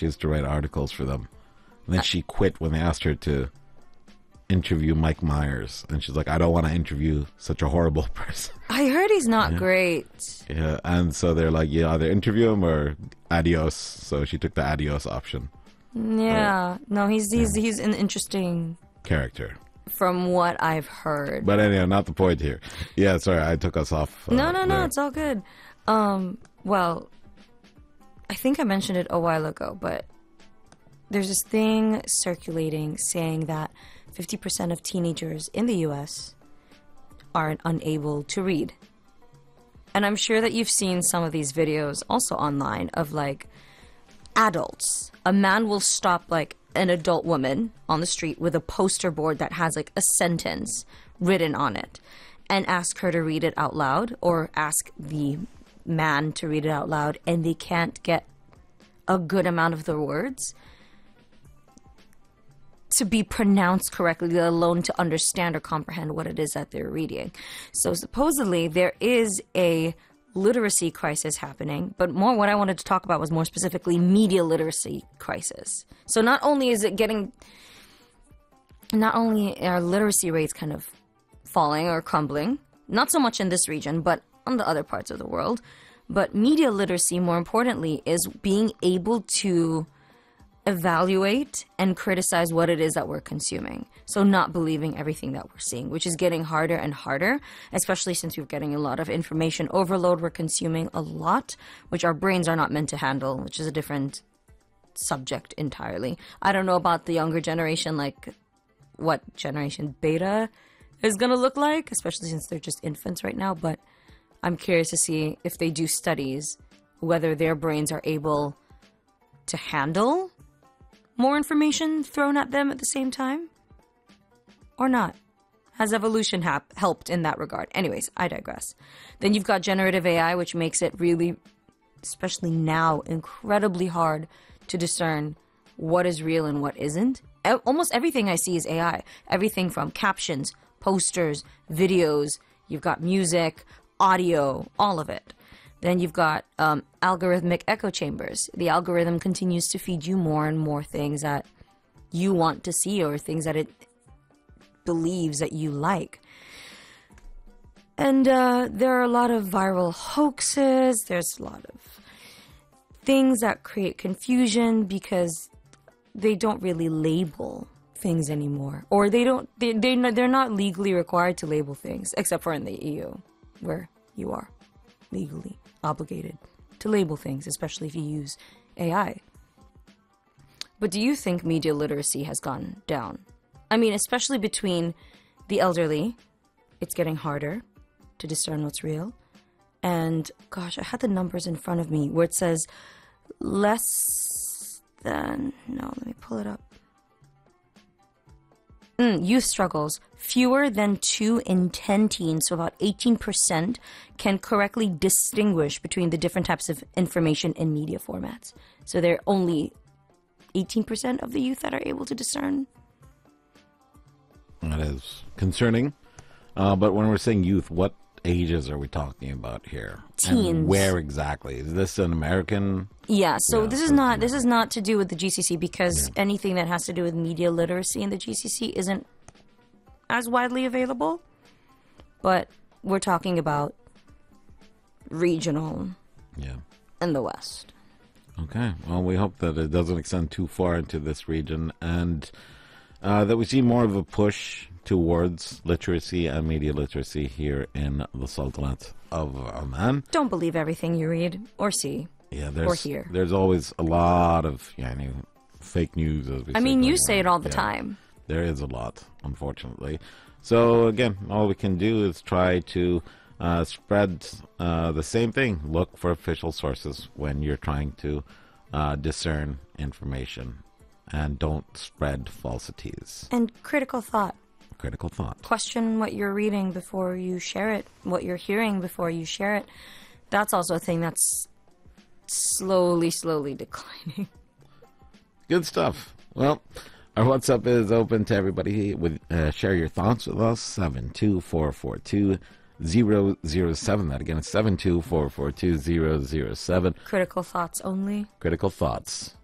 She used to write articles for them. And then she quit when they asked her to interview Mike Myers. And she's like, I don't want to interview such a horrible person. I heard he's not great. Yeah, and so they're like, you either interview him or adios. So she took the adios option. Yeah. No, he's an interesting Character. from what I've heard. But anyway, not the point here. Yeah, sorry, I took us off. No, there. it's all good. Well, I think I mentioned it a while ago, but there's this thing circulating saying that 50% of teenagers in the U.S. are unable to read. And I'm sure that you've seen some of these videos also online of, like, adults. A man will stop, like, an adult woman on the street with a poster board that has, like, a sentence written on it and ask her to read it out loud, or ask the man to read it out loud, and they can't get a good amount of the words to be pronounced correctly, let alone to understand or comprehend what it is that they're reading. So supposedly there is a literacy crisis happening, but more what I wanted to talk about was more specifically media literacy crisis. So not only are literacy rates kind of falling or crumbling, not so much in this region, but on the other parts of the world, but media literacy, more importantly, is being able to evaluate and criticize what it is that we're consuming. So not believing everything that we're seeing, which is getting harder and harder, especially since we're getting a lot of information overload. We're consuming a lot, which our brains are not meant to handle, which is a different subject entirely. I don't know about the younger generation, like what generation beta is going to look like, especially since they're just infants right now, but I'm curious to see if they do studies, whether their brains are able to handle more information thrown at them at the same time or not. Has evolution helped in that regard? Anyways, I digress. Then you've got generative AI, which makes it really, especially now, incredibly hard to discern what is real and what isn't. Almost everything I see is AI. Everything from captions, posters, videos, you've got music, audio, all of it. Then you've got algorithmic echo chambers. The algorithm continues to feed you more and more things that you want to see or things that it believes that you like. And there are a lot of viral hoaxes. There's a lot of things that create confusion because they don't really label things anymore. Or they're not legally required to label things, except for in the EU, where you are legally obligated to label things, especially if you use AI. But do you think media literacy has gone down? I mean, especially between the elderly, it's getting harder to discern what's real. And gosh, I had the numbers in front of me where it says let me pull it up. Youth struggles. Fewer than 2 in 10 teens, so about 18%, can correctly distinguish between the different types of information in media formats. So they're only 18% of the youth that are able to discern. That is concerning. But when we're saying youth, what ages are we talking about here? Teens. And where exactly? Is this an American? Yeah, so this is not to do with the GCC, because anything that has to do with media literacy in the GCC isn't as widely available. But we're talking about regional in the West. Okay. Well, we hope that it doesn't extend too far into this region, and that we see more of a push towards literacy and media literacy here in the Sultanate of Oman. Don't believe everything you read or see or hear. There's always a lot of fake news. You say it all the time. There is a lot, unfortunately. So again, all we can do is try to spread the same thing. Look for official sources when you're trying to discern information, and don't spread falsities. And critical thought. Critical thought. Question what you're reading before you share it, what you're hearing before you share it. That's also a thing that's slowly declining. Good stuff. Well, our WhatsApp is open to everybody. Share your thoughts with us. 72442-007. That again is 72442-007. Critical thoughts only. Critical thoughts.